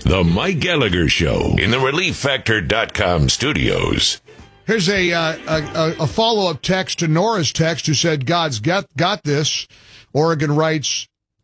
The Mike Gallagher Show in the ReliefFactor.com studios. Here's a follow-up text to Nora's text who said, God's got this. Oregon writes,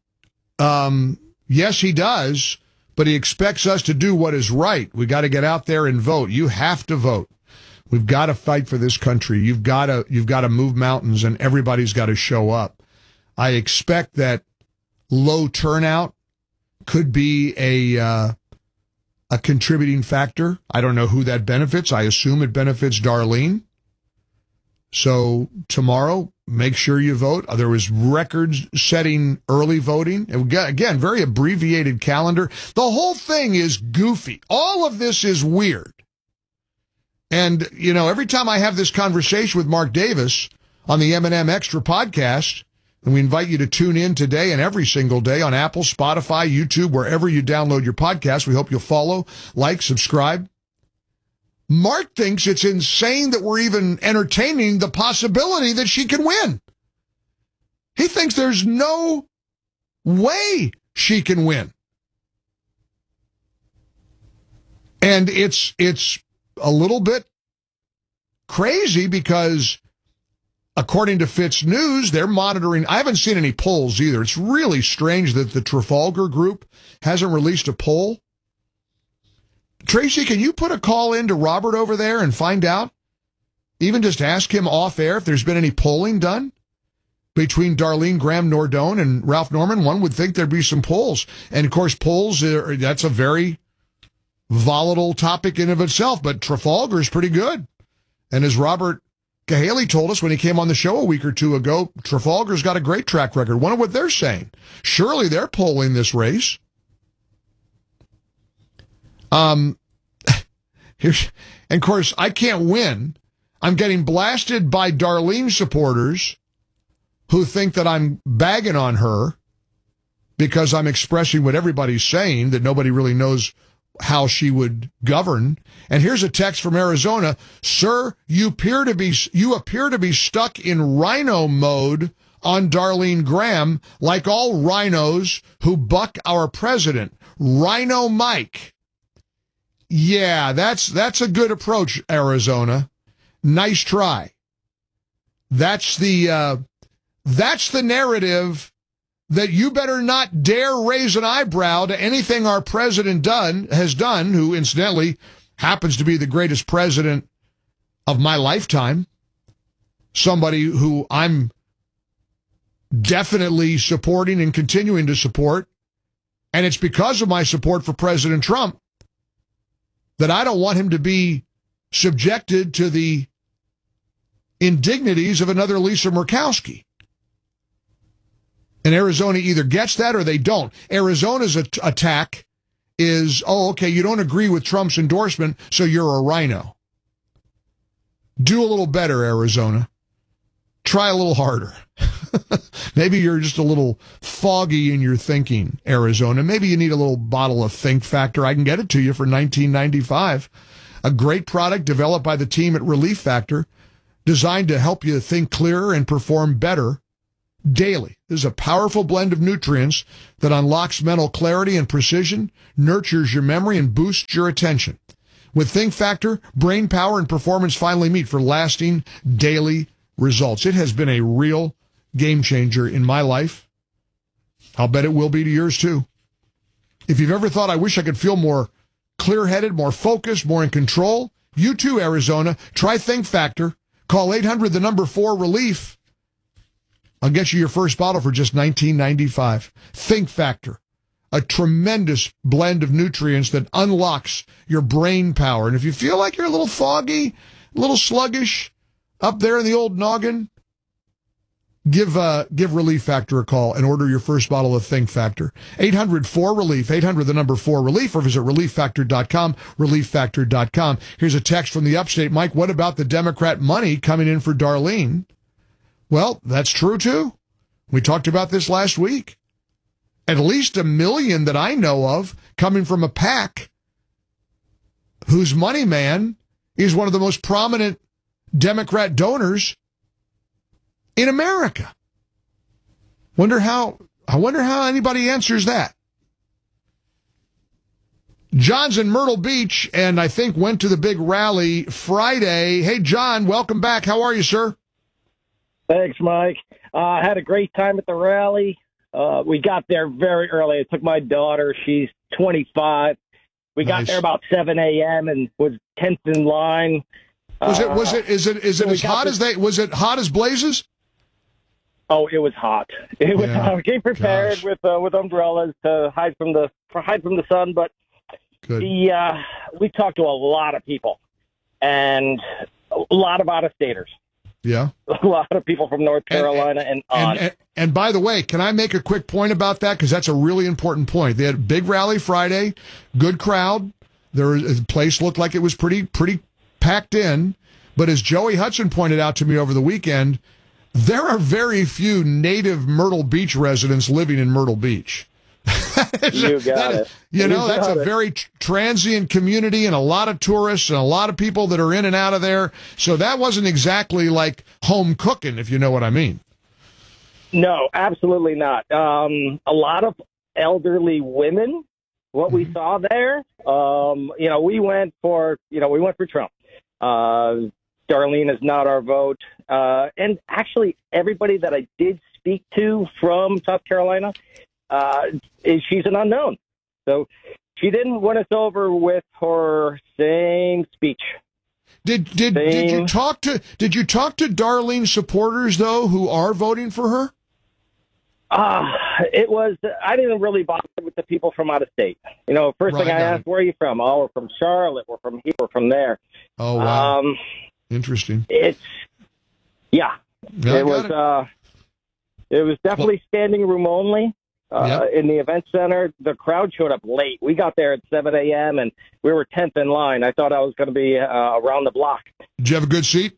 yes, he does, but he expects us to do what is right. We got to get out there and vote. You have to vote. We've got to fight for this country. You've got to move mountains, and everybody's got to show up. I expect that low turnout could be a contributing factor. I don't know who that benefits. I assume it benefits Darlene. So tomorrow, make sure you vote. There was record-setting early voting. Again, very abbreviated calendar. The whole thing is goofy. All of this is weird. And, every time I have this conversation with Mark Davis on the M&M Extra podcast, and we invite you to tune in today and every single day on Apple, Spotify, YouTube, wherever you download your podcast. We hope you'll follow, like, subscribe. Mark thinks it's insane that we're even entertaining the possibility that she can win. He thinks there's no way she can win. And it's a little bit crazy because according to Fitz News, they're monitoring. I haven't seen any polls either. It's really strange that the Trafalgar Group hasn't released a poll. Tracy, can you put a call in to Robert over there and find out? Even just ask him off air if there's been any polling done between Darlene Graham Nordone and Ralph Norman. One would think there'd be some polls. And, of course, polls, that's a very volatile topic in of itself, but Trafalgar is pretty good. And as Robert Cahaley told us when he came on the show a week or two ago, Trafalgar's got a great track record. Wonder what they're saying. Surely they're polling this race. And of course, I can't win. I'm getting blasted by Darlene supporters who think that I'm bagging on her because I'm expressing what everybody's saying, that nobody really knows how she would govern. And here's a text from Arizona. Sir, you appear to be stuck in rhino mode on Darlene Graham, like all rhinos who buck our president. Rhino Mike. Yeah, that's a good approach, Arizona. Nice try. That's the narrative that you better not dare raise an eyebrow to anything our president has done, who incidentally happens to be the greatest president of my lifetime, somebody who I'm definitely supporting and continuing to support. And it's because of my support for President Trump that I don't want him to be subjected to the indignities of another Lisa Murkowski. And Arizona either gets that or they don't. Arizona's attack is, okay, you don't agree with Trump's endorsement, so you're a rhino. Do a little better, Arizona. Try a little harder. Maybe you're just a little foggy in your thinking, Arizona. Maybe you need a little bottle of Think Factor. I can get it to you for $19.95. A great product developed by the team at Relief Factor, designed to help you think clearer and perform better daily. This is a powerful blend of nutrients that unlocks mental clarity and precision, nurtures your memory, and boosts your attention. With Think Factor, brain power and performance finally meet for lasting daily results. It has been a real game changer in my life. I'll bet it will be to yours too. If you've ever thought, I wish I could feel more clear-headed, more focused, more in control, you too, Arizona, try Think Factor. Call 800-4-RELIEF. I'll get you your first bottle for just $19.95. Think Factor, a tremendous blend of nutrients that unlocks your brain power. And if you feel like you're a little foggy, a little sluggish up there in the old noggin, give Relief Factor a call and order your first bottle of Think Factor. 800-4-RELIEF, 800-4-RELIEF, or visit ReliefFactor.com, ReliefFactor.com. Here's a text from the upstate. Mike, what about the Democrat money coming in for Darlene? Well, that's true, too. We talked about this last week. At least $1 million that I know of coming from a PAC whose money man is one of the most prominent Democrat donors in America. I wonder how anybody answers that. John's in Myrtle Beach, and I think went to the big rally Friday. Hey, John, welcome back. How are you, sir? Thanks, Mike. I had a great time at the rally. We got there very early. I took my daughter. She's 25. We got there about 7 a.m. and was 10th in line. Was it as hot as was it hot as blazes? Oh, it was hot. It was hot. We came prepared with umbrellas to hide from the sun, but we talked to a lot of people and a lot of out-of-staters. Yeah. A lot of people from North Carolina and on. And by the way, can I make a quick point about that? Because that's a really important point. They had a big rally Friday, good crowd. The place looked like it was pretty packed in. But as Joey Hudson pointed out to me over the weekend, there are very few native Myrtle Beach residents living in Myrtle Beach. You got it. That's a very transient community and a lot of tourists and a lot of people that are in and out of there. So that wasn't exactly like home cooking, if you know what I mean. No, absolutely not. A lot of elderly women, what we saw there. We went for Trump. Darlene is not our vote. And actually, everybody that I did speak to from South Carolina, she's an unknown. So she didn't win us over with her same speech. Did you talk to Darlene supporters though who are voting for her? I didn't really bother with the people from out of state. First thing I asked, where are you from? Oh, we're from Charlotte. We're from here. We're from there. Oh, wow. Interesting. It was definitely standing room only. In the event center, the crowd showed up late. We got there at 7 a.m. and we were 10th in line. I thought I was going to be around the block. Did you have a good seat?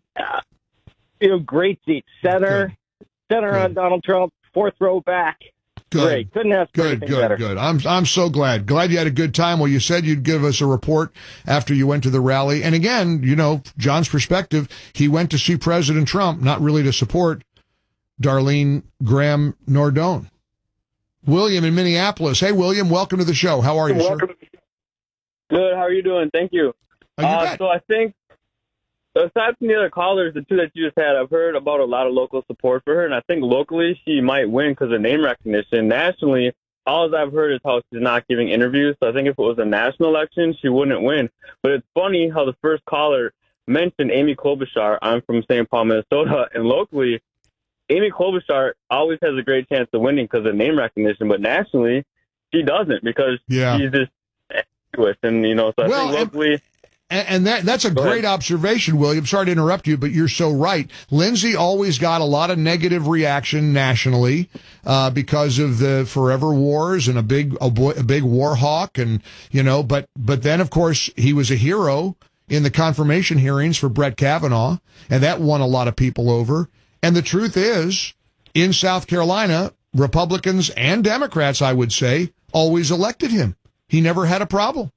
Great seat. Center on Donald Trump, fourth row back. Good. Great. Couldn't have anything better. Good. I'm so glad. Glad you had a good time. Well, you said you'd give us a report after you went to the rally. And again, John's perspective, he went to see President Trump, not really to support Darlene Graham Nardone. William in Minneapolis. Hey, William, welcome to the show. How are you, sir? Good. How are you doing? Thank you. So I think, aside from the other callers, the two that you just had, I've heard about a lot of local support for her, and I think locally she might win because of name recognition. Nationally, all I've heard is how she's not giving interviews, so I think if it was a national election, she wouldn't win. But it's funny how the first caller mentioned Amy Klobuchar. I'm from St. Paul, Minnesota, and locally, Amy Klobuchar always has a great chance of winning because of name recognition, but nationally, she doesn't because she's just ambiguous. And, so I think locally... And that's a great observation, William. Sorry to interrupt you, but you're so right. Lindsay always got a lot of negative reaction nationally because of the forever wars and a big war hawk, and but then of course he was a hero in the confirmation hearings for Brett Kavanaugh, and that won a lot of people over. And the truth is, in South Carolina, Republicans and Democrats, I would say, always elected him. He never had a problem.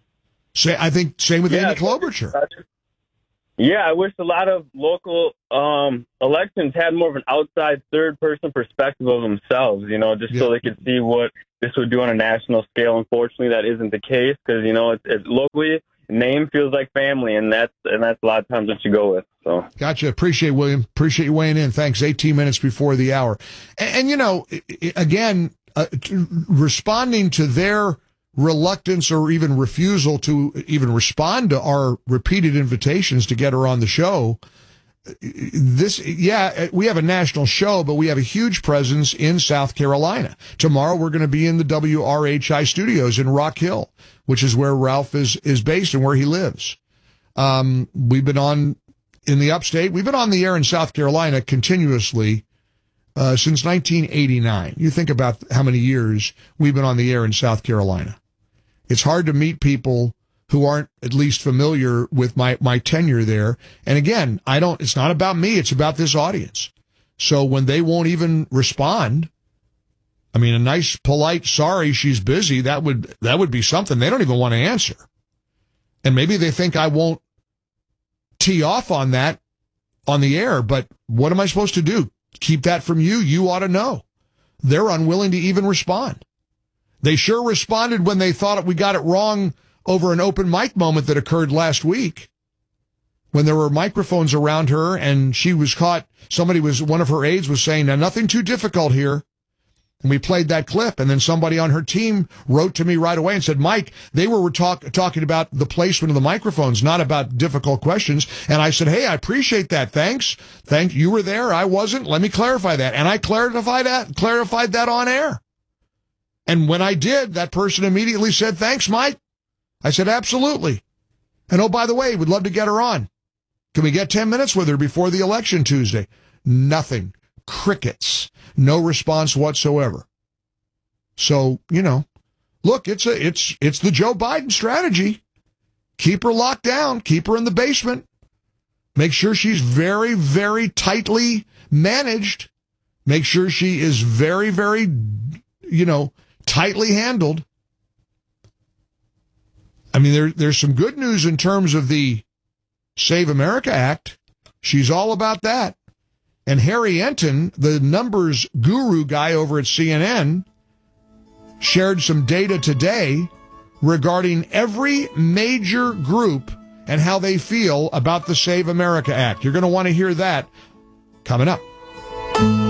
I think same with Amy Klobuchar. Yeah, I wish a lot of local elections had more of an outside third-person perspective of themselves, so they could see what this would do on a national scale. Unfortunately, that isn't the case because, it's locally, name feels like family, and that's a lot of times what you go with. So Gotcha. Appreciate William. Appreciate you weighing in. Thanks. 18 minutes before the hour. And again, responding to their reluctance or even refusal to even respond to our repeated invitations to get her on the show. We have a national show, but we have a huge presence in South Carolina. Tomorrow we're going to be in the WRHI studios in Rock Hill, which is where Ralph is based and where he lives. We've been on in the upstate. We've been on the air in South Carolina continuously since 1989. You think about how many years we've been on the air in South Carolina. It's hard to meet people who aren't at least familiar with my tenure there. And again, it's not about me. It's about this audience. So when they won't even respond, a nice, polite, sorry, she's busy, that would be something. They don't even want to answer. And maybe they think I won't tee off on that on the air, but what am I supposed to do? Keep that from you? You ought to know. They're unwilling to even respond. They sure responded when they thought we got it wrong over an open mic moment that occurred last week when there were microphones around her and she was caught. One of her aides was saying, now, nothing too difficult here. And we played that clip, and then somebody on her team wrote to me right away and said, Mike, they were talking about the placement of the microphones, not about difficult questions. And I said, hey, I appreciate that. Thanks. You were there. I wasn't. Let me clarify that. And I clarified that on air. And when I did, that person immediately said, thanks, Mike. I said, absolutely. And oh, by the way, we'd love to get her on. Can we get 10 minutes with her before the election Tuesday? Nothing. Crickets. No response whatsoever. So, look, it's the Joe Biden strategy. Keep her locked down. Keep her in the basement. Make sure she's very, very tightly managed. Make sure she is very, very, tightly handled. I mean, there's some good news in terms of the Save America Act. She's all about that. And Harry Enton, the numbers guru guy over at CNN, shared some data today regarding every major group and how they feel about the Save America Act. You're going to want to hear that coming up.